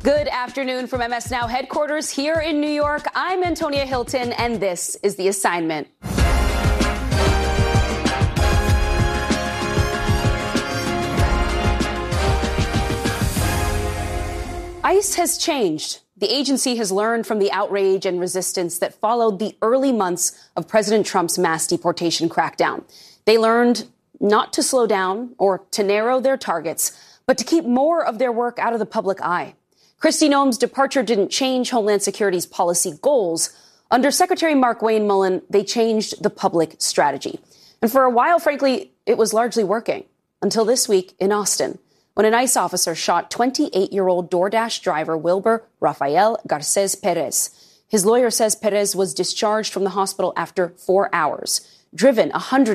Good afternoon from MS Now headquarters here in New York. I'm Antonia Hilton, and this is The Assignment. ICE has changed. The agency has learned from the outrage and resistance that followed the early months of President Trump's mass deportation crackdown. They learned not to slow down or to narrow their targets, but to keep more of their work out of the public eye. Kristi Noem's departure didn't change Homeland Security's policy goals. Under Secretary Mark Wayne Mullen, they changed the public strategy. And for a while, frankly, it was largely working until this week in Austin, when an ICE officer shot 28-year-old DoorDash driver Wilber Rafael Garces Perez. His lawyer says Perez was discharged from the hospital after 4 hours, driven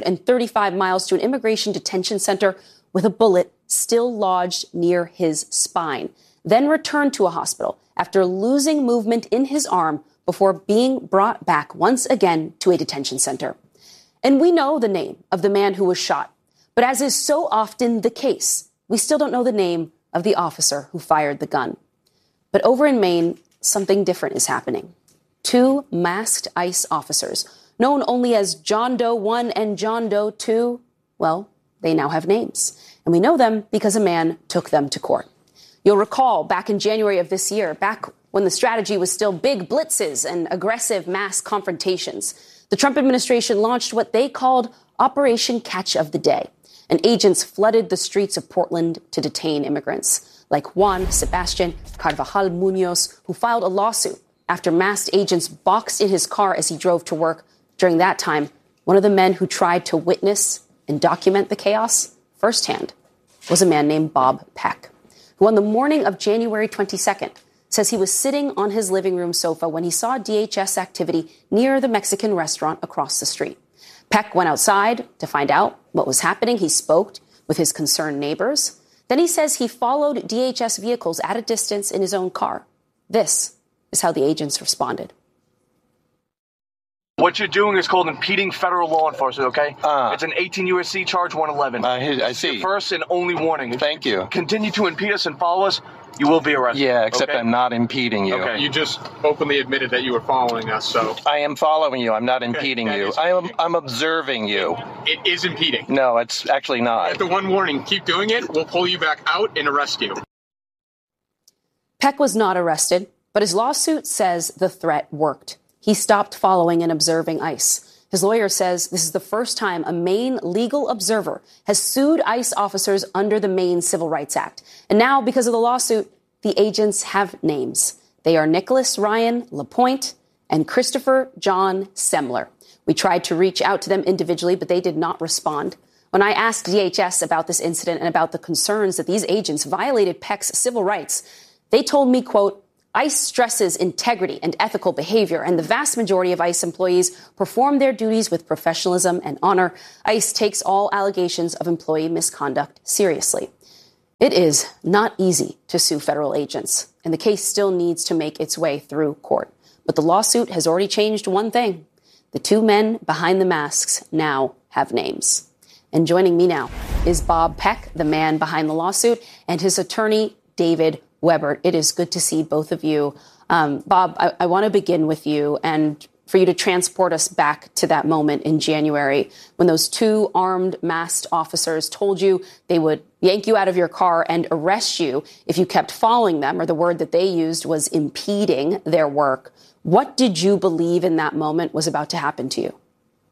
135 miles to an immigration detention center with a bullet still lodged near his spine, then returned to a hospital after losing movement in his arm before being brought back once again to a detention center. And we know the name of the man who was shot, but as is so often the case, we still don't know the name of the officer who fired the gun. But over in Maine, something different is happening. Two masked ICE officers, known only as John Doe 1 and John Doe 2, well, they now have names. And we know them because a man took them to court. You'll recall back in January of this year, back when the strategy was still big blitzes and aggressive mass confrontations, the Trump administration launched what they called Operation Catch of the Day. And agents flooded the streets of Portland to detain immigrants, like Juan Sebastian Carvajal Munoz, who filed a lawsuit after masked agents boxed in his car as he drove to work. During that time, one of the men who tried to witness and document the chaos firsthand was a man named Bob Peck, who on the morning of January 22nd says he was sitting on his living room sofa when he saw DHS activity near the Mexican restaurant across the street. Peck went outside to find out what was happening. He spoke with his concerned neighbors. Then he says he followed DHS vehicles at a distance in his own car. This is how the agents responded. What you're doing is called impeding federal law enforcement, okay? It's an 18 U.S.C. charge 111. I see. Your first and only warning. Thank you. Continue to impede us and follow us, you will be arrested. Yeah, except okay? I'm not impeding you. Okay. You just openly admitted that you were following us, so... I am following you. I'm not impeding you. I'm observing you. It is impeding. No, it's actually not. After one warning, keep doing it, we'll pull you back out and arrest you. Peck was not arrested, but his lawsuit says the threat worked. He stopped following and observing ICE. His lawyer says this is the first time a Maine legal observer has sued ICE officers under the Maine Civil Rights Act. And now, because of the lawsuit, the agents have names. They are Nicholas Ryan LaPointe and Christopher John Semler. We tried to reach out to them individually, but they did not respond. When I asked DHS about this incident and about the concerns that these agents violated Peck's civil rights, they told me, quote, ICE stresses integrity and ethical behavior, and the vast majority of ICE employees perform their duties with professionalism and honor. ICE takes all allegations of employee misconduct seriously. It is not easy to sue federal agents, and the case still needs to make its way through court. But the lawsuit has already changed one thing. The two men behind the masks now have names. And joining me now is Bob Peck, the man behind the lawsuit, and his attorney, David Weber. It is good to see both of you. Bob, I want to begin with you and for you to transport us back to that moment in January when those two armed masked officers told you they would yank you out of your car and arrest you if you kept following them, or the word that they used was impeding their work. What did you believe in that moment was about to happen to you?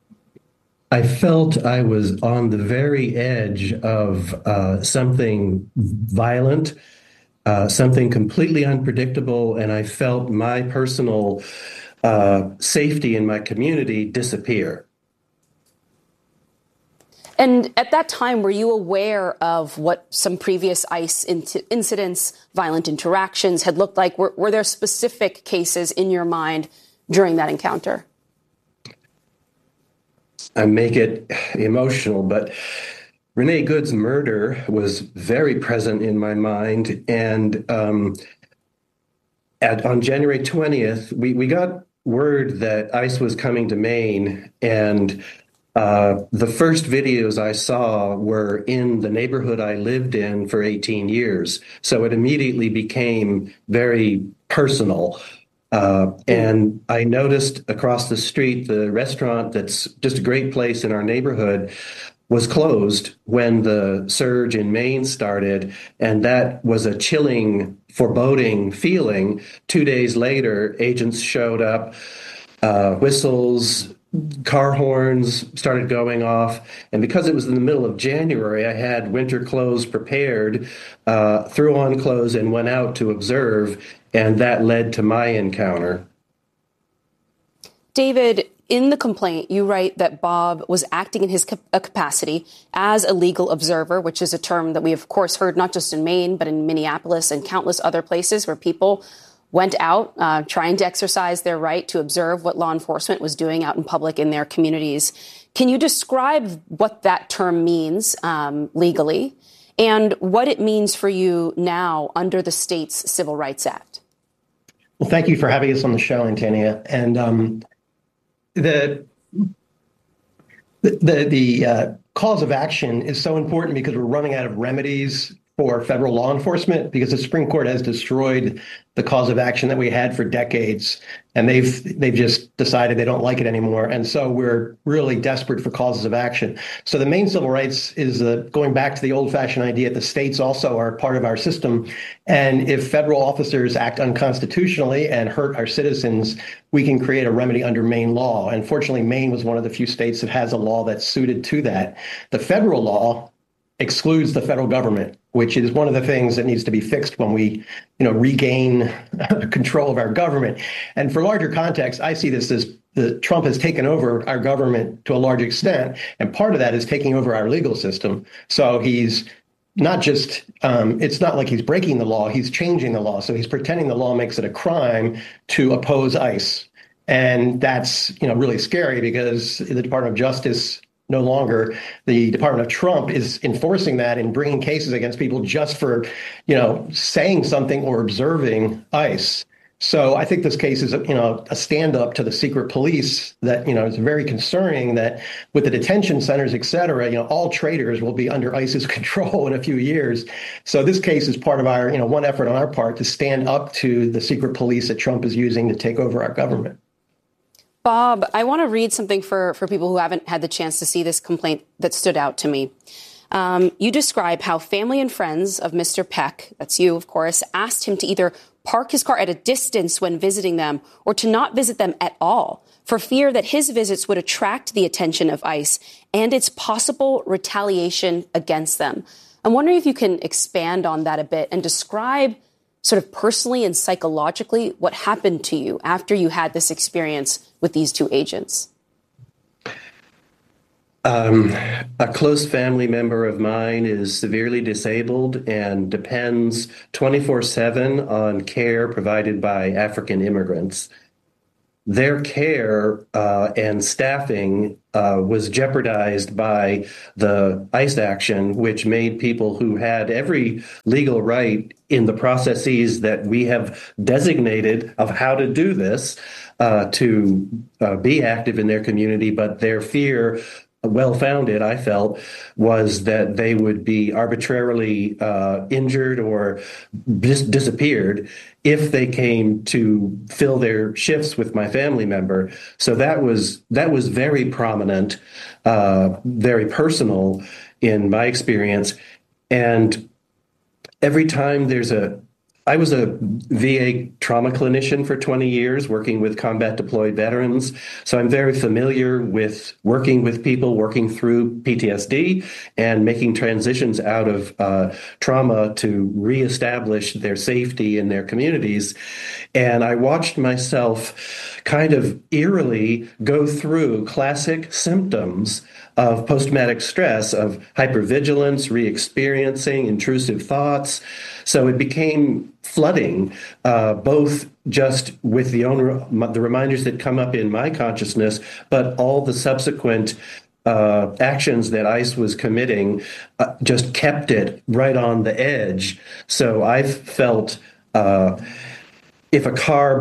I felt I was on the very edge of something violent, something completely unpredictable, and I felt my personal safety in my community disappear. And at that time, were you aware of what some previous ICE incidents, violent interactions had looked like? Were there specific cases in your mind during that encounter? I make it emotional, but Renee Good's murder was very present in my mind. And on January 20th, we got word that ICE was coming to Maine, and The first videos I saw were in the neighborhood I lived in for 18 years. So it immediately became very personal. And I noticed across the street, the restaurant that's just a great place in our neighborhood was closed when the surge in Maine started. And that was a chilling, foreboding feeling. 2 days later, agents showed up, whistles, car horns started going off. And because it was in the middle of January, I had winter clothes prepared, threw on clothes and went out to observe. And that led to my encounter. David, in the complaint, you write that Bob was acting in his capacity as a legal observer, which is a term that we, of course, heard not just in Maine, but in Minneapolis and countless other places where people went out trying to exercise their right to observe what law enforcement was doing out in public in their communities. Can you describe what that term means legally and what it means for you now under the state's Civil Rights Act? Well, thank you for having us on the show, Antonia. And the cause of action is so important because we're running out of remedies for federal law enforcement, because the Supreme Court has destroyed the cause of action that we had for decades, and they've just decided they don't like it anymore. And so we're really desperate for causes of action. So the main civil rights is going back to the old-fashioned idea that the states also are part of our system. And if federal officers act unconstitutionally and hurt our citizens, we can create a remedy under Maine law. And fortunately, Maine was one of the few states that has a law that's suited to that. The federal law excludes the federal government, which is one of the things that needs to be fixed when we, regain control of our government. And for larger context, I see this as Trump has taken over our government to a large extent, and part of that is taking over our legal system. So he's not just, it's not like he's breaking the law, he's changing the law. So he's pretending the law makes it a crime to oppose ICE. And that's, really scary because the Department of Justice no longer, the Department of Trump is enforcing that and bringing cases against people just for, saying something or observing ICE. So I think this case is, a stand up to the secret police that, is very concerning that with the detention centers, et cetera, all traitors will be under ICE's control in a few years. So this case is part of our, one effort on our part to stand up to the secret police that Trump is using to take over our government. Bob, I want to read something for people who haven't had the chance to see this complaint that stood out to me. You describe how family and friends of Mr. Peck, that's you, of course, asked him to either park his car at a distance when visiting them or to not visit them at all for fear that his visits would attract the attention of ICE and its possible retaliation against them. I'm wondering if you can expand on that a bit and describe sort of personally and psychologically what happened to you after you had this experience with these two agents. A close family member of mine is severely disabled and depends 24/7 on care provided by African immigrants. Their care and staffing was jeopardized by the ICE action, which made people who had every legal right in the processes that we have designated of how to do this to be active in their community, but their fear, well-founded, I felt, was that they would be arbitrarily injured or disappeared if they came to fill their shifts with my family member. So that was very prominent, very personal in my experience. And every time I was a VA trauma clinician for 20 years, working with combat deployed veterans. So I'm very familiar with working with people, working through PTSD and making transitions out of trauma to reestablish their safety in their communities. And I watched myself kind of eerily go through classic symptoms of post-traumatic stress, of hypervigilance, re-experiencing intrusive thoughts. So it became flooding, both just with the reminders that come up in my consciousness, but all the subsequent actions that ICE was committing just kept it right on the edge. So I've felt if a car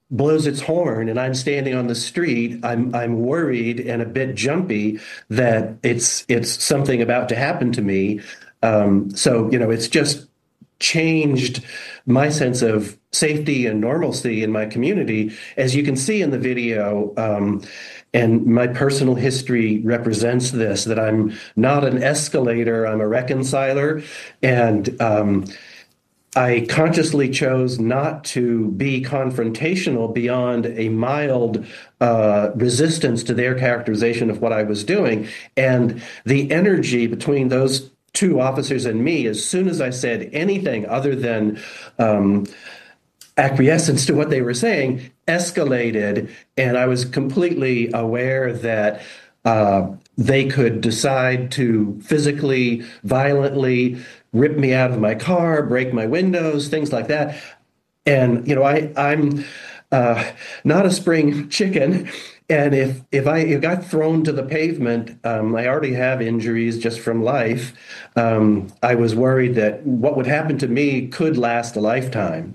blows its horn and I'm standing on the street, I'm worried and a bit jumpy that it's something about to happen to me. So, it's just changed my sense of safety and normalcy in my community. As you can see in the video, and my personal history represents this, that I'm not an escalator, I'm a reconciler. And I consciously chose not to be confrontational beyond a mild resistance to their characterization of what I was doing. And the energy between those two officers and me, as soon as I said anything other than acquiescence to what they were saying, escalated. And I was completely aware that they could decide to physically, violently rip me out of my car, break my windows, things like that. And, I'm not a spring chicken. And if I got thrown to the pavement, I already have injuries just from life. I was worried that what would happen to me could last a lifetime.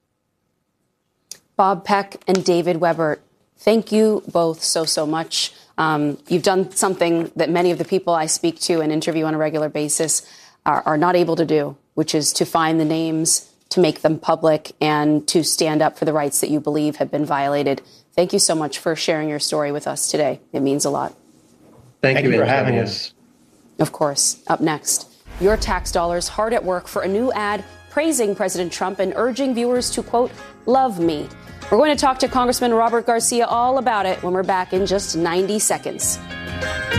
Bob Peck and David Webber, thank you both so much. You've done something that many of the people I speak to and interview on a regular basis are not able to do, which is to find the names, to make them public, and to stand up for the rights that you believe have been violated. Thank you so much for sharing your story with us today. It means a lot. Thank you for having us. Of course. Up next, your tax dollars hard at work for a new ad praising President Trump and urging viewers to, quote, love me. We're going to talk to Congressman Robert Garcia all about it when we're back in just 90 seconds.